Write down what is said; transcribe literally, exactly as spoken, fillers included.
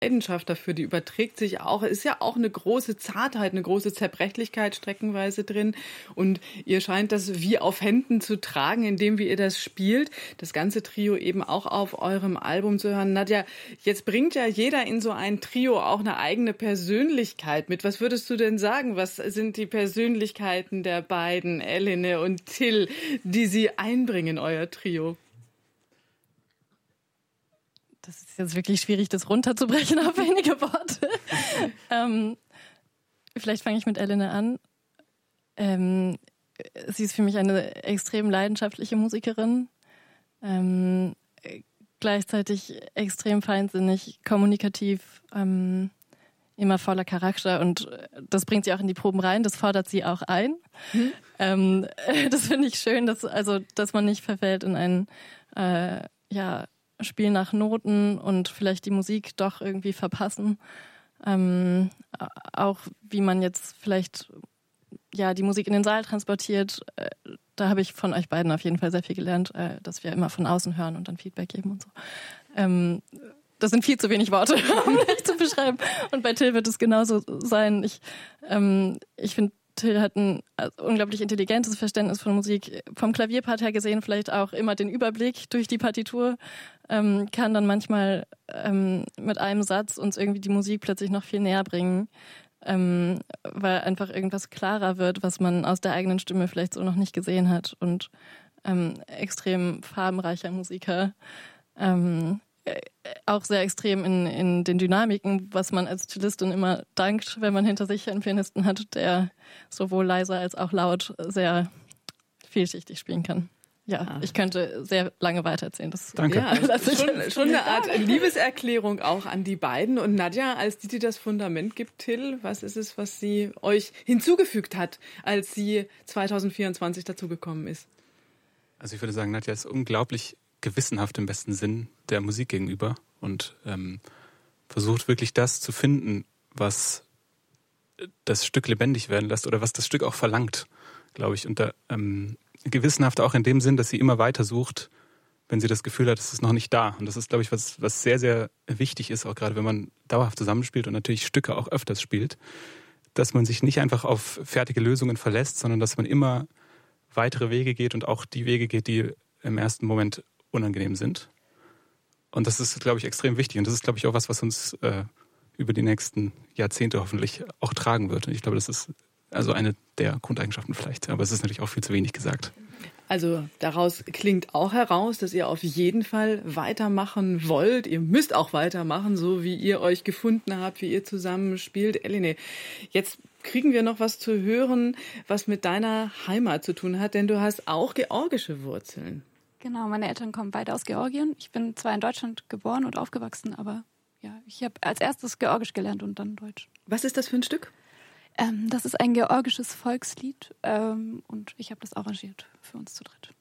Leidenschaft dafür, die überträgt sich auch. Ist ja auch eine große Zartheit, eine große Zerbrechlichkeit streckenweise drin. Und ihr scheint das wie auf Händen zu tragen, indem wie ihr das spielt. Das ganze Trio eben auch auf eurem Album zu hören. Nadja, jetzt bringt ja jeder in so ein Trio auch eine eigene Persönlichkeit mit. Was würdest du denn sagen? Was sind die Persönlichkeiten der beiden, Elene und Till, die sie einbringen in euer Trio? Das ist jetzt wirklich schwierig, das runterzubrechen auf wenige Worte. ähm, vielleicht fange ich mit Elene an. Ähm, sie ist für mich eine extrem leidenschaftliche Musikerin, ähm, gleichzeitig extrem feinsinnig, kommunikativ, ähm, immer voller Charakter, und das bringt sie auch in die Proben rein, das fordert sie auch ein. Mhm. Ähm, das finde ich schön, dass, also, dass man nicht verfällt in ein äh, ja, Spiel nach Noten und vielleicht die Musik doch irgendwie verpassen. Ähm, auch wie man jetzt vielleicht ja die Musik in den Saal transportiert, äh, da habe ich von euch beiden auf jeden Fall sehr viel gelernt, äh, dass wir immer von außen hören und dann Feedback geben und so. Ähm, das sind viel zu wenig Worte, um nicht zu beschreiben. Und bei Till wird es genauso sein. Ich, ähm, ich finde, Till hat ein unglaublich intelligentes Verständnis von Musik. Vom Klavierpart her gesehen vielleicht auch immer den Überblick durch die Partitur. Ähm, kann dann manchmal ähm, mit einem Satz uns irgendwie die Musik plötzlich noch viel näher bringen. Ähm, weil einfach irgendwas klarer wird, was man aus der eigenen Stimme vielleicht so noch nicht gesehen hat. Und ähm, extrem farbenreicher Musiker. Ähm, auch sehr extrem in, in den Dynamiken, was man als Cellistin immer dankt, wenn man hinter sich einen Pianisten hat, der sowohl leise als auch laut sehr vielschichtig spielen kann. Ja, ah. Ich könnte sehr lange weitererzählen. Das Danke. Ja, das ist schon, schon eine Art Liebeserklärung auch an die beiden. Und Nadja, als die, die das Fundament gibt, Till, was ist es, was sie euch hinzugefügt hat, als sie zwanzig vierundzwanzig dazugekommen ist? Also ich würde sagen, Nadja ist unglaublich gewissenhaft im besten Sinn der Musik gegenüber und ähm, versucht wirklich das zu finden, was das Stück lebendig werden lässt oder was das Stück auch verlangt, glaube ich. Und da ähm, gewissenhaft auch in dem Sinn, dass sie immer weiter sucht, wenn sie das Gefühl hat, es ist noch nicht da. Und das ist, glaube ich, was, was sehr, sehr wichtig ist, auch gerade wenn man dauerhaft zusammenspielt und natürlich Stücke auch öfters spielt, dass man sich nicht einfach auf fertige Lösungen verlässt, sondern dass man immer weitere Wege geht und auch die Wege geht, die im ersten Moment unangenehm sind. Und das ist, glaube ich, extrem wichtig. Und das ist, glaube ich, auch was, was uns äh, über die nächsten Jahrzehnte hoffentlich auch tragen wird. Und ich glaube, das ist also eine der Grundeigenschaften vielleicht. Aber es ist natürlich auch viel zu wenig gesagt. Also daraus klingt auch heraus, dass ihr auf jeden Fall weitermachen wollt. Ihr müsst auch weitermachen, so wie ihr euch gefunden habt, wie ihr zusammen spielt. Elene, jetzt kriegen wir noch was zu hören, was mit deiner Heimat zu tun hat, denn du hast auch georgische Wurzeln. Genau, meine Eltern kommen beide aus Georgien. Ich bin zwar in Deutschland geboren und aufgewachsen, aber ja, ich habe als erstes Georgisch gelernt und dann Deutsch. Was ist das für ein Stück? Ähm, das ist ein georgisches Volkslied ähm, und ich habe das arrangiert für uns zu dritt.